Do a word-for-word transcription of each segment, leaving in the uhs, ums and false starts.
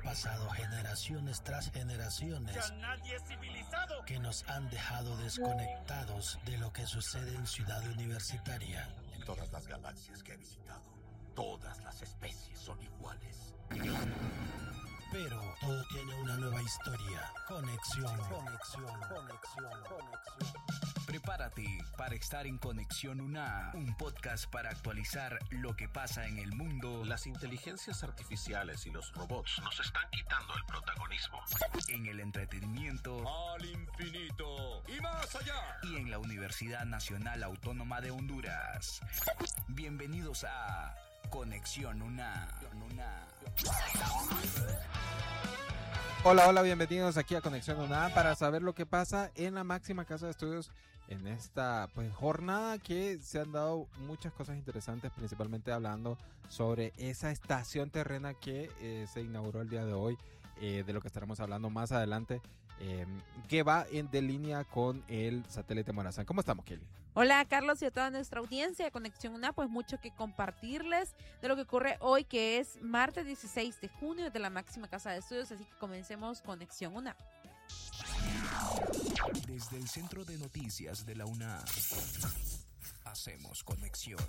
pasado generaciones tras generaciones ¡Ya nadie es civilizado! que nos han dejado desconectados de lo que sucede en Ciudad Universitaria. En todas las galaxias que he visitado, todas las especies son iguales. Pero todo tiene una nueva historia. Conexión, conexión, conexión, conexión. Prepárate para estar en Conexión UNA, un podcast para actualizar lo que pasa en el mundo. Las inteligencias artificiales y los robots nos están quitando el protagonismo. En el entretenimiento. ¡Al infinito y más allá! Y en la Universidad Nacional Autónoma de Honduras. Bienvenidos a Conexión UNA. Hola, hola, bienvenidos aquí a Conexión UNA para saber lo que pasa en la máxima casa de estudios en esta pues jornada que se han dado muchas cosas interesantes, principalmente hablando sobre esa estación terrena que eh, se inauguró el día de hoy, eh, de lo que estaremos hablando más adelante, eh, que va en de línea con el satélite Morazán. ¿Cómo estamos, Kelly? Hola, Carlos, y a toda nuestra audiencia de Conexión UNA, pues mucho que compartirles de lo que ocurre hoy, que es martes dieciséis de junio de la máxima casa de estudios, así que comencemos Conexión UNA. Desde el Centro de Noticias de la UNA, hacemos conexión.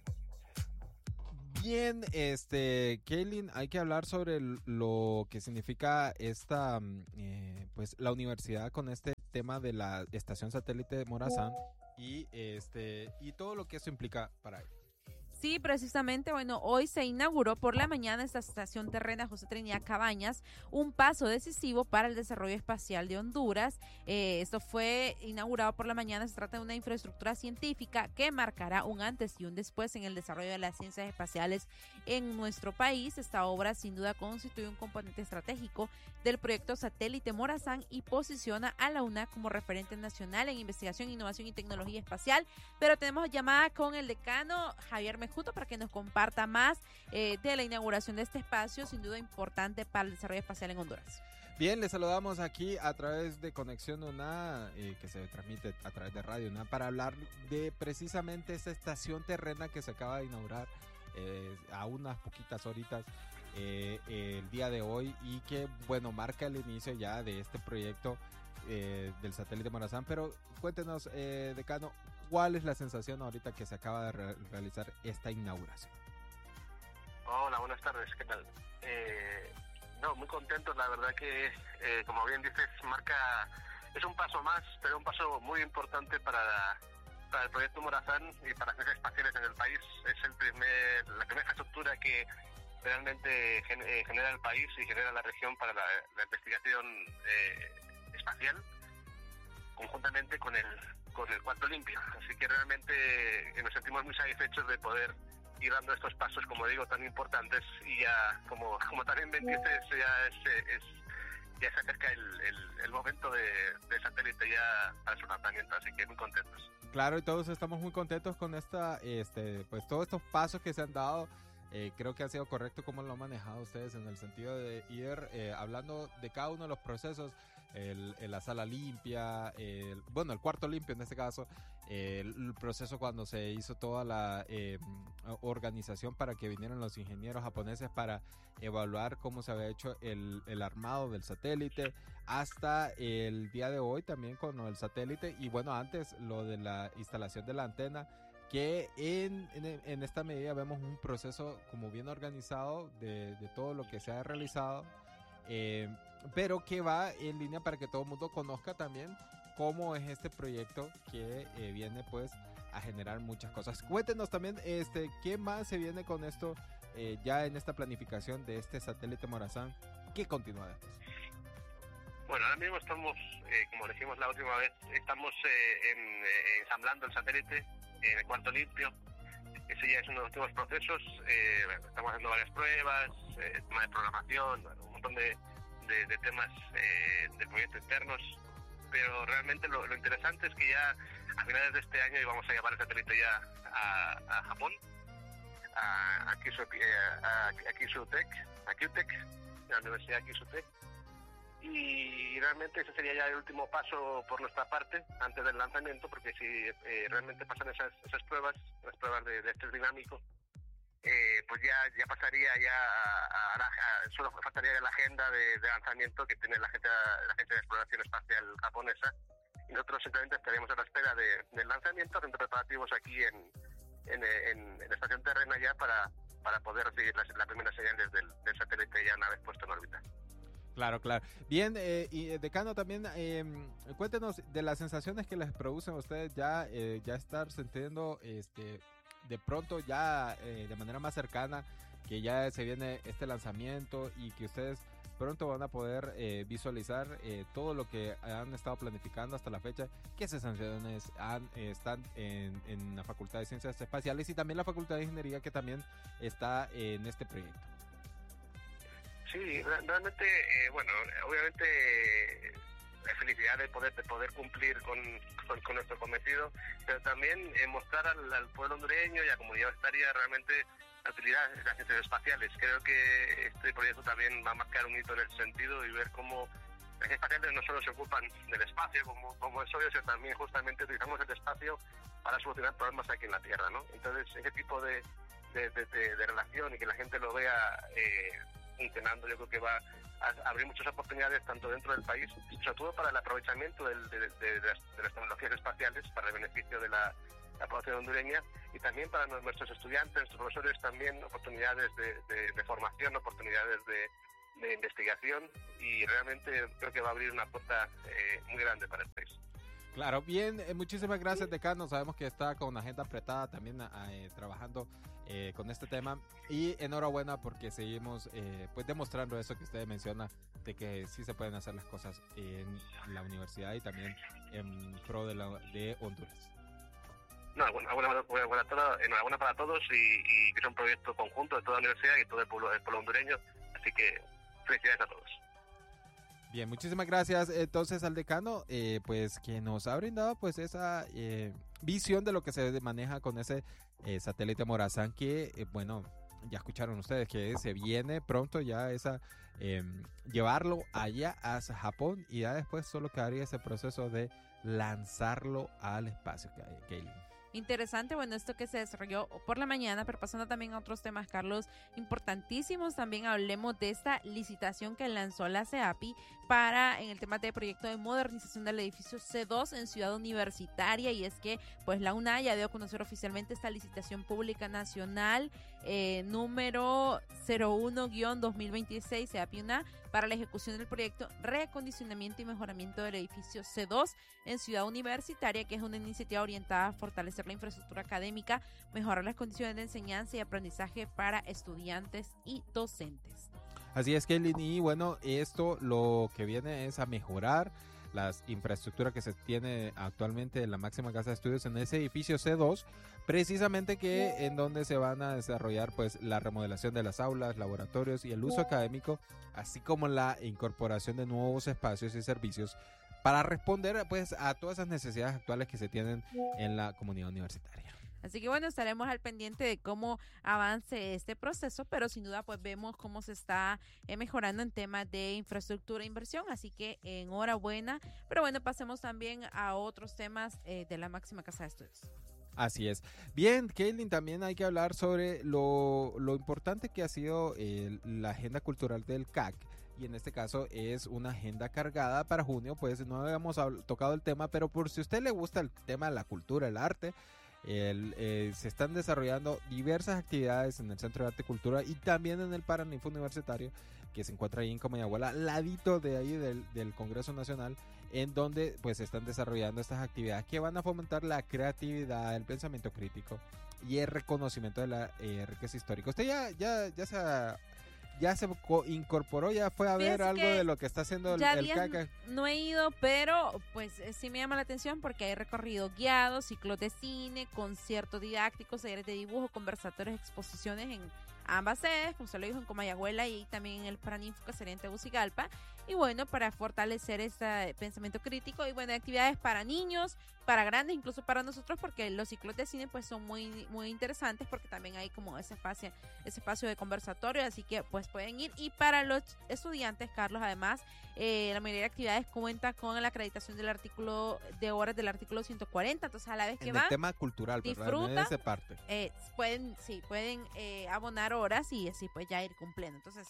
Bien, este, Kaylin, hay que hablar sobre lo que significa esta, eh, pues, la universidad con este tema de la estación satélite de Morazán y este y todo lo que eso implica para él. Sí, precisamente, bueno, hoy se inauguró por la mañana esta estación terrena José Trinidad Cabañas, un paso decisivo para el desarrollo espacial de Honduras. Eh, esto fue inaugurado por la mañana, se trata de una infraestructura científica que marcará un antes y un después en el desarrollo de las ciencias espaciales en nuestro país. Esta obra sin duda constituye un componente estratégico del proyecto Satélite Morazán y posiciona a la UNA como referente nacional en investigación, innovación y tecnología espacial. Pero tenemos llamada con el decano Javier Mejuto para que nos comparta más eh, de la inauguración de este espacio, sin duda importante para el desarrollo espacial en Honduras. Bien, les saludamos aquí a través de Conexión UNA, eh, que se transmite a través de Radio UNA, para hablar de precisamente esta estación terrena que se acaba de inaugurar eh, a unas poquitas horitas eh, el día de hoy y que, bueno, marca el inicio ya de este proyecto eh, del satélite Morazán. Pero cuéntenos, eh, decano, ¿cuál es la sensación ahorita que se acaba de re- realizar esta inauguración? Hola, buenas tardes, ¿qué tal? Eh, no, muy contento, la verdad que, eh, como bien dices, marca, es un paso más, pero un paso muy importante para, para el proyecto Morazán y para las ciencias espaciales en el país. Es el primer, la primera infraestructura que realmente gen, eh, genera el país y genera la región para la, la investigación eh, espacial, conjuntamente con el con el cuarto limpio, así que realmente eh, nos sentimos muy satisfechos de poder ir dando estos pasos, como digo, tan importantes y ya, como como también bien dices, ya es, es ya se acerca el, el, el momento de, de satélite ya para su lanzamiento, así que muy contentos. Claro, y todos estamos muy contentos con esta, este, pues todos estos pasos que se han dado. Eh, creo que ha sido correcto cómo lo han manejado ustedes en el sentido de ir eh, hablando de cada uno de los procesos, el, el, la sala limpia, el, bueno, el cuarto limpio en este caso, eh, el, el proceso cuando se hizo toda la eh, organización para que vinieran los ingenieros japoneses para evaluar cómo se había hecho el, el armado del satélite, hasta el día de hoy también con el satélite y bueno, antes lo de la instalación de la antena, que en, en, en esta medida vemos un proceso como bien organizado de, de todo lo que se ha realizado, eh, pero que va en línea para que todo el mundo conozca también cómo es este proyecto que eh, viene pues a generar muchas cosas. Cuéntenos también este qué más se viene con esto eh, ya en esta planificación de este satélite Morazán, ¿qué continúa después? Bueno, ahora mismo estamos, eh, como dijimos la última vez, estamos eh, en, eh, ensamblando el satélite en el cuarto limpio. Ese ya es uno de los últimos procesos. Eh, bueno, estamos haciendo varias pruebas, eh, tema de programación, bueno, un montón de, de, de temas eh, de proyectos internos, pero realmente lo, lo interesante es que ya a finales de este año íbamos a llevar el satélite ya a, a Japón, a, a, Kyushu, a, a Kyushu-Tech, a Q-Tech, la Universidad Kyushu-Tech. Y realmente ese sería ya el último paso por nuestra parte antes del lanzamiento, porque si eh, realmente pasan esas esas pruebas, las pruebas de, de estrés dinámico, eh, pues ya ya pasaría ya a, a, a, solo faltaría la agenda de, de lanzamiento que tiene la Agencia, la Agencia de Exploración Espacial japonesa, y nosotros simplemente estaríamos a la espera de, del lanzamiento, haciendo preparativos aquí en, en, en, en la estación terrena ya para, para poder recibir las, las primeras señales del, del satélite ya una vez puesto en órbita. Claro, claro. Bien, eh, y eh, decano, también eh, cuéntenos de las sensaciones que les producen a ustedes ya, eh, ya estar sintiendo este, de pronto ya eh, de manera más cercana que ya se viene este lanzamiento y que ustedes pronto van a poder eh, visualizar eh, todo lo que han estado planificando hasta la fecha, qué sensaciones han, eh, están en, en la Facultad de Ciencias Espaciales y también la Facultad de Ingeniería que también está en este proyecto. Sí, realmente, eh, bueno, obviamente eh, la felicidad de poder de poder cumplir con, con, con nuestro cometido, pero también eh, mostrar al, al pueblo hondureño y a la comunidad estaría realmente la utilidad de las ciencias espaciales. Creo que este proyecto también va a marcar un hito en ese sentido y ver cómo las ciencias espaciales no solo se ocupan del espacio, como, como es obvio, sino también justamente utilizamos el espacio para solucionar problemas aquí en la Tierra, ¿no? Entonces, ese tipo de, de, de, de, de relación y que la gente lo vea eh, funcionando, yo creo que va a abrir muchas oportunidades tanto dentro del país, sobre todo para el aprovechamiento del, de, de, de, las, de las tecnologías espaciales, para el beneficio de la, la población hondureña, y también para nuestros estudiantes, nuestros profesores, también oportunidades de, de, de formación, oportunidades de, de investigación, y realmente creo que va a abrir una puerta eh, muy grande para el país. Claro, bien, eh, muchísimas gracias, decano. Sabemos que está con una agenda apretada también eh, trabajando eh, con este tema, y enhorabuena porque seguimos eh, pues demostrando eso que usted menciona, de que sí se pueden hacer las cosas en la universidad y también en pro de, la, de Honduras. No, bueno, enhorabuena, enhorabuena para todos y, y que es un proyecto conjunto de toda la universidad y todo el pueblo, el pueblo hondureño, así que felicidades a todos. Bien, muchísimas gracias entonces al decano, eh, pues que nos ha brindado pues esa eh, visión de lo que se maneja con ese eh, satélite Morazán, que eh, bueno, ya escucharon ustedes que se viene pronto ya esa eh, llevarlo allá a Japón, y ya después solo quedaría ese proceso de lanzarlo al espacio, Kaylin. Interesante, bueno, esto que se desarrolló por la mañana, pero pasando también a otros temas, Carlos, importantísimos. También hablemos de esta licitación que lanzó la CEAPI para, en el tema de proyecto de modernización del edificio C dos en Ciudad Universitaria, y es que pues la UNA ya dio a conocer oficialmente esta licitación pública nacional eh, número cero uno guión dos mil veintiséis CEAPI UNA para la ejecución del proyecto reacondicionamiento y mejoramiento del edificio C dos en Ciudad Universitaria, que es una iniciativa orientada a fortalecer la infraestructura académica, mejorar las condiciones de enseñanza y aprendizaje para estudiantes y docentes. Así es, Kaylin, y bueno, esto lo que viene es a mejorar las infraestructuras que se tiene actualmente en la máxima casa de estudios en ese edificio C dos, precisamente que en donde se van a desarrollar pues la remodelación de las aulas, laboratorios y el uso académico, así como la incorporación de nuevos espacios y servicios para responder pues a todas esas necesidades actuales que se tienen en la comunidad universitaria. Así que bueno, estaremos al pendiente de cómo avance este proceso, pero sin duda pues vemos cómo se está eh, mejorando en temas de infraestructura e inversión, así que enhorabuena. Pero bueno, pasemos también a otros temas eh, de la máxima casa de estudios. Así es. Bien, Kaylin, también hay que hablar sobre lo, lo importante que ha sido eh, la agenda cultural del C A C. Y en este caso es una agenda cargada para junio, pues no habíamos tocado el tema, pero por si a usted le gusta el tema de la cultura, el arte, el, eh, se están desarrollando diversas actividades en el Centro de Arte y Cultura y también en el Paraninfo Universitario, que se encuentra ahí en Comayagüela, ladito de ahí del, del Congreso Nacional, en donde pues se están desarrollando estas actividades que van a fomentar la creatividad, el pensamiento crítico y el reconocimiento de la eh, riqueza histórica. Usted ya, ya, ya se ha... ya se incorporó, ya fue a ver algo de lo que está haciendo el, el C A C. No he ido, pero pues sí me llama la atención porque hay recorridos guiados, ciclos de cine, conciertos didácticos, talleres de dibujo, conversatorios, exposiciones en ambas sedes, como se lo dijo, en Comayagüela y también en el Paraninfo, que sería en Tegucigalpa. Y bueno, para fortalecer este pensamiento crítico y bueno, actividades para niños, para grandes, incluso para nosotros, porque los ciclos de cine pues son muy muy interesantes porque también hay como ese espacio, ese espacio de conversatorio, así que pues pueden ir. Y para los estudiantes, Carlos, además, eh, la mayoría de actividades cuenta con la acreditación del artículo de horas del artículo ciento cuarenta, entonces a la vez que en van, el tema cultural, disfrutan, en esa parte. Eh, pueden, sí, pueden eh, abonar horas y así pues ya ir cumpliendo. Entonces,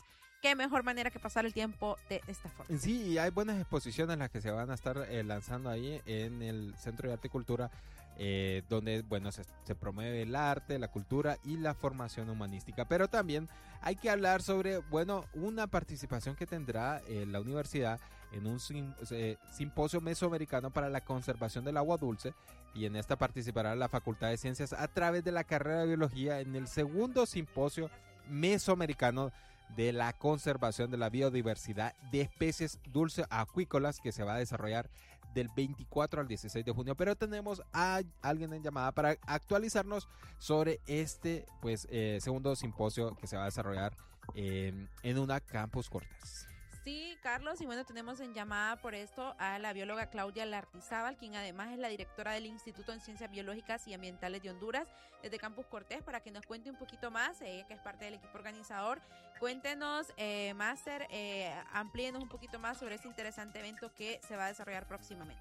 qué mejor manera que pasar el tiempo de esta forma. Sí, y hay buenas exposiciones las que se van a estar eh, lanzando ahí en el Centro de Arte y Cultura, eh, donde, bueno, se, se promueve el arte, la cultura y la formación humanística. Pero también hay que hablar sobre, bueno, una participación que tendrá eh, la universidad en un sim, eh, simposio mesoamericano para la conservación del agua dulce, y en esta participará la Facultad de Ciencias a través de la carrera de Biología en el segundo simposio mesoamericano de la conservación de la biodiversidad de especies dulces acuícolas, que se va a desarrollar del veinticuatro al dieciséis de junio. Pero tenemos a alguien en llamada para actualizarnos sobre este pues eh, segundo simposio que se va a desarrollar eh, en una Campus Cortés. Sí, Carlos, y bueno, tenemos en llamada por esto a la bióloga Claudia Lartizábal, quien además es la directora del Instituto en Ciencias Biológicas y Ambientales de Honduras, desde Campus Cortés, para que nos cuente un poquito más, ella que es parte del equipo organizador. Cuéntenos, eh, Máster, eh, amplíenos un poquito más sobre este interesante evento que se va a desarrollar próximamente.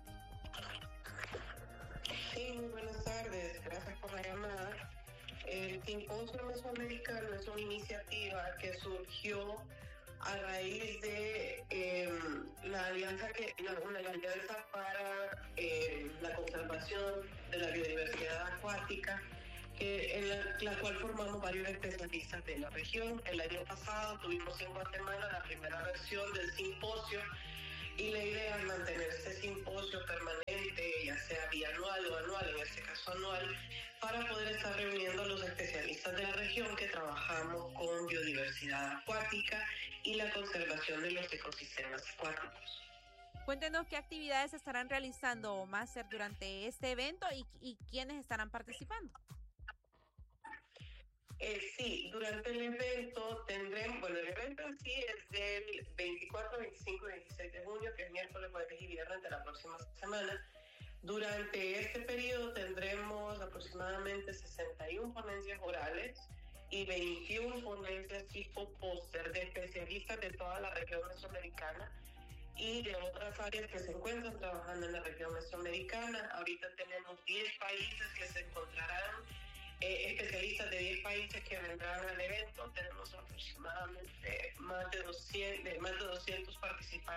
Sí, muy buenas tardes, gracias por la llamada. El Simposio Mesoamericano es una iniciativa que surgió a raíz de eh, la alianza que la, una alianza para eh, la conservación de la biodiversidad acuática, que en la, la cual formamos varios especialistas de la región. El año pasado tuvimos en Guatemala la primera versión del simposio, y la idea es mantener este simposio permanente, ya sea bianual o anual, en este caso anual, para poder estar reuniendo a los especialistas de la región que trabajamos con biodiversidad acuática y la conservación de los ecosistemas acuáticos. Cuéntenos qué actividades se estarán realizando, Máster, durante este evento y, y quiénes estarán participando. Eh, sí, durante el evento tendremos, bueno, el evento en sí es del veinticuatro, veinticinco y veintiséis de junio, que es miércoles, jueves y viernes de la próxima semana. Durante este periodo tendremos aproximadamente sesenta y una ponencias orales y veintiuna ponencias tipo póster de especialistas de toda la región mesoamericana y de otras áreas que se encuentran trabajando en la región mesoamericana. Ahorita tenemos diez países que se encontrarán, eh, especialistas de diez países que vendrán al evento. Tenemos aproximadamente más de doscientos, más de doscientos participantes